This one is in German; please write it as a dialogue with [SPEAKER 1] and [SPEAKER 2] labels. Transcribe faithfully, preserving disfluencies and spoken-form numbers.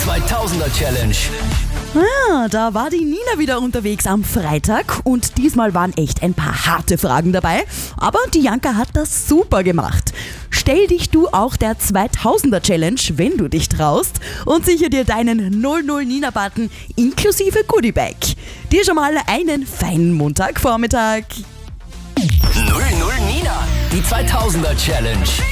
[SPEAKER 1] zweitausender Challenge.
[SPEAKER 2] Ja, da war die Nina wieder unterwegs am Freitag und diesmal waren echt ein paar harte Fragen dabei, aber die Janka hat das super gemacht. Stell dich du auch der zweitausender Challenge, wenn du dich traust, und sichere dir deinen null null Nina-Button inklusive Goodiebag. Dir schon mal einen feinen Montagvormittag.
[SPEAKER 1] null null Nina, die zweitausender Challenge.